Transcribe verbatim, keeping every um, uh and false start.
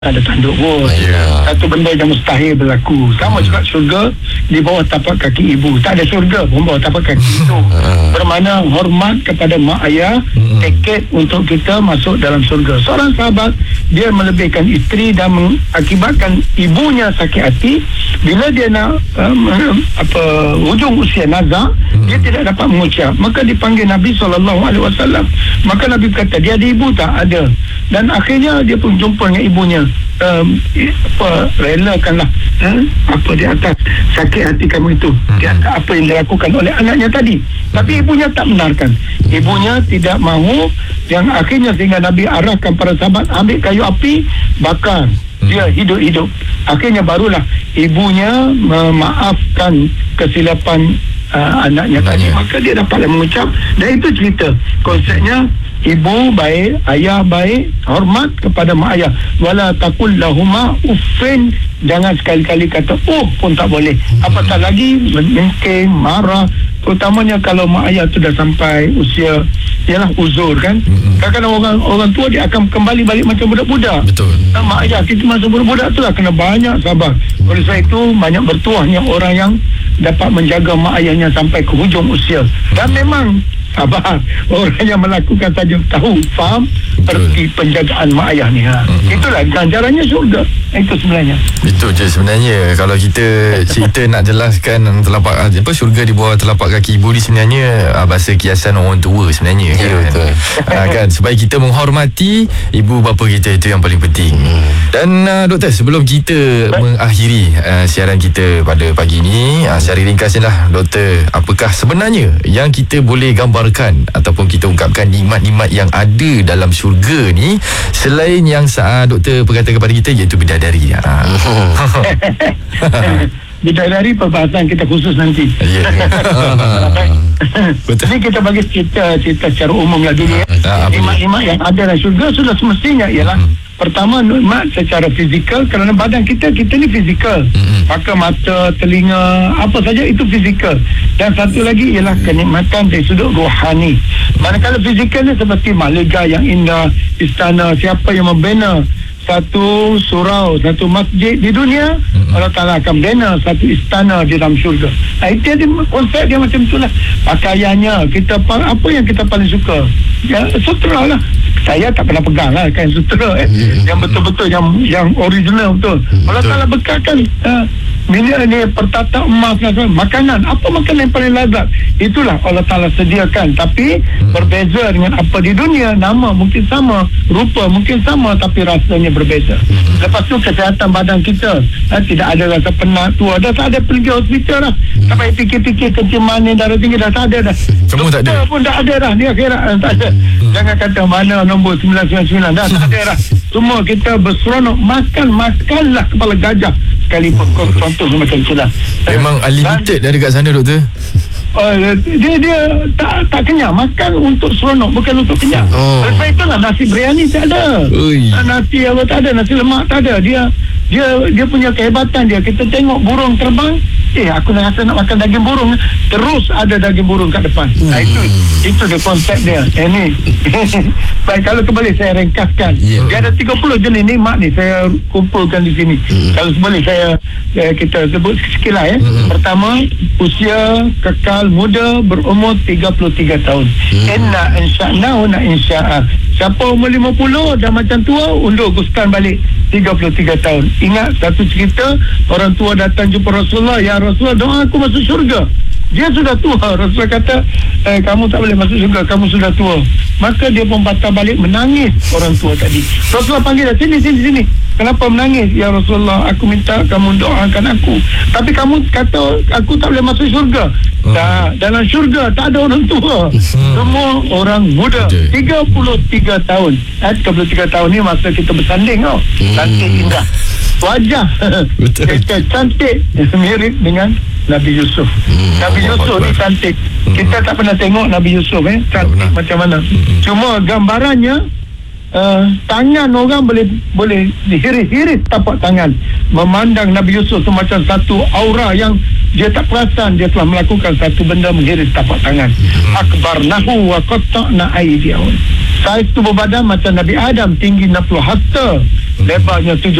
ada tanduk pun. Yeah. Satu benda yang mustahil berlaku. Sama hmm. juga syurga di bawah tapak kaki ibu. Tak ada syurga pun bawah tapak kaki itu. Bermakna hormat kepada mak ayah, hmm. tiket untuk kita masuk dalam syurga. Seorang sahabat, dia melebihkan isteri dan mengakibatkan ibunya sakit hati. Bila dia nak um, apa hujung usia nazak, hmm. dia tidak dapat mengucap. Maka dipanggil Nabi sallallahu alaihi wasallam. Maka Nabi kata, dia ada ibu tak? Ada. Dan akhirnya dia pun jumpa dengan ibunya. Um, apa relakanlah eh, apa di atas sakit hati kamu itu, di atas apa yang dilakukan oleh anaknya tadi. Tapi ibunya tak benarkan. Ibunya tidak mahu, yang akhirnya sehingga Nabi arahkan para sahabat ambil kayu api, bakar dia hidup-hidup. Akhirnya barulah ibunya memaafkan kesilapan uh, anaknya tadi. Maka dia dapatlah mengucap. Dan itu cerita konsepnya, ibu baik, ayah baik, hormat kepada mak ayah. Wala taqul lahuma uffin, jangan sekali-kali kata oh pun tak boleh. Apatah lagi mungkin marah, terutamanya kalau mak ayah tu dah sampai usia ialah uzur kan. Kadang-kadang orang orang tua dia akan kembali balik macam budak-budak. Betul. Nah, mak ayah kita masa budak-budak tu lah kena banyak sabar. Oleh sebab itu banyak bertuahnya orang yang dapat menjaga mak ayahnya sampai ke hujung usia. Dan memang sabar orang yang melakukan saja tahu, faham erti penjagaan mak ayah ni. Ha. Mm-hmm. Itulah ganjarannya syurga. Itu sebenarnya. Itu je sebenarnya. Kalau kita cerita nak jelaskan telapak apa syurga di bawah telapak kaki ibu ni sebenarnya uh, bahasa kiasan orang tua sebenarnya. Ya, kan? Betul. Uh, kan supaya kita menghormati ibu bapa kita, itu yang paling penting. Hmm. Dan uh, doktor, sebelum kita Baik. mengakhiri uh, siaran kita pada pagi ni, uh, secara ringkasnya lah doktor, apakah sebenarnya yang kita boleh gambarkan ataupun kita ungkapkan nikmat-nikmat yang ada dalam syurga ni selain yang uh, doktor perkatakan kepada kita, iaitu bidadari. Ha. Bidadari perbahasan kita khusus nanti. Ya. Betul. Jadi kita bagi cerita cerita secara umum lah dulu ya. Nikmat-nikmat yang ada dalam syurga sudah semestinya ialah hmm. pertama, nikmat secara fizikal, kerana badan kita kita ni fizikal. Hmm. Maka mata, telinga, apa saja itu fizikal. Dan satu lagi ialah kenikmatan dari sudut rohani. Manakala fizikal ni seperti mahligai yang indah, istana, siapa yang membina satu surau, satu masjid di dunia, mm-hmm. Allah Ta'ala akan bina satu istana di dalam syurga. Nah, itu dia, konsep dia macam itulah. Pakaiannya, kita apa yang kita paling suka? Ya, sutra lah. Saya tak pernah pegang lah kain sutra eh. Mm-hmm. Yang betul-betul, yang yang original betul. Mm-hmm. Allah Ta'ala bekalkan uh, Ini, ini pertata emas, makanan, apa makanan yang paling lazat, itulah Allah Ta'ala sediakan. Tapi hmm. berbeza dengan apa di dunia. Nama mungkin sama, rupa mungkin sama, tapi rasanya berbeza. hmm. Lepas tu kesihatan badan kita, ha, tidak ada rasa penat, tua, dah tak ada pergi hospital lah. hmm. Sampai fikir-fikir kencing manis, darah tinggi, dah tak ada dah. Semua tak ada pun dah ada dah, dia akhirat tak ada. hmm. Jangan kata mana nombor sembilan sembilan sembilan, dah tak ada dah. Semua kita berseronok, makan, makanlah kepala gajah sekalipun. hmm. Contoh macam itulah. Memang unlimited dah dekat sana doktor. Uh, dia dia tak tak kenyang, makan untuk seronok, bukan untuk kenyang. Oh. Sebab itulah nasi biryani tak ada. Ui. Nasi apa tak ada, nasi lemak tak ada. Dia dia dia punya kehebatan dia. Kita tengok burung terbang, eh aku nak rasa nak makan daging burung, terus ada daging burung kat depan. Hmm. Nah, itu itu dia konsep dia. Eh ni. Baik, kalau kembali saya ringkaskan. Yeah. Dia ada tiga puluh jenis nikmat ni saya kumpulkan di sini. Hmm. Kalau boleh saya eh, kita sebut sekilas ya. Hmm. Pertama, usia kekal muda berumur tiga puluh tiga tahun. Hmm. Inna insya'nahu na insya'a. Siapa umur lima puluh dah macam tua, undur guskan balik tiga puluh tiga tahun. Ingat satu cerita, orang tua datang jumpa Rasulullah, ya Rasulullah, doa aku masuk syurga. Dia sudah tua. Rasulullah kata, eh, kamu tak boleh masuk syurga, kamu sudah tua. Maka dia pun patah balik menangis orang tua tadi. Rasulullah panggil dia, sini, sini, sini. Kenapa menangis? Ya Rasulullah, aku minta kamu doakan aku. Tapi kamu kata aku tak boleh masuk syurga. Oh. Tak, dalam syurga tak ada orang tua. Hmm. Semua orang muda. tiga puluh tiga tahun. Eh, tiga puluh tiga tahun ni masa kita bersanding tau. Hmm. Cantik indah. Wajah kita cantik mirip dengan Nabi Yusuf. Hmm. Nabi Yusuf ni cantik. Hmm. Kita tak pernah tengok Nabi Yusuf eh cantik macam mana. Hmm. Cuma gambarannya, Uh, tangan orang boleh boleh dihiris-hiris tapak tangan. Memandang Nabi Yusuf tu macam satu aura yang dia tak perasan dia telah melakukan satu benda menghiris tapak tangan. hmm. Akbarnahu wa qatta'na aydiyahum. Saiz tubuh badan macam Nabi Adam, tinggi enam puluh hasta. lebarnya tujuh